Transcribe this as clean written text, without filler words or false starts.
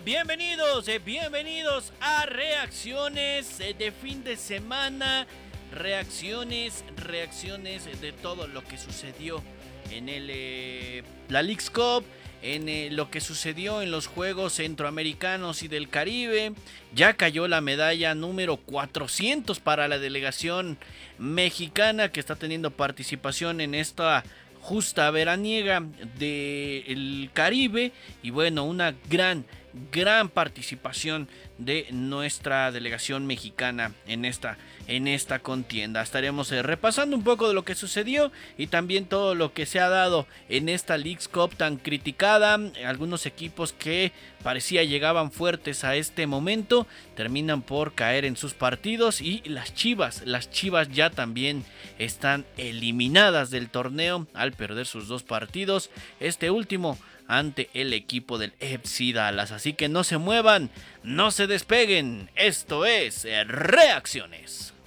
Bienvenidos a reacciones de fin de semana, reacciones de todo lo que sucedió en la Leagues Cup, en lo que sucedió en los Juegos Centroamericanos y del Caribe. Ya cayó la medalla número 400 para la delegación mexicana que está teniendo participación en esta justa veraniega del Caribe. Y bueno, una gran participación de nuestra delegación mexicana en esta contienda. Estaremos repasando un poco de lo que sucedió y también todo lo que se ha dado en esta Leagues Cup tan criticada. Algunos equipos que parecía llegaban fuertes a este momento terminan por caer en sus partidos, y las Chivas ya también están eliminadas del torneo al perder sus dos partidos, este último ante el equipo del FC Dallas. Así que no se muevan, no se despeguen, esto es Reacciones.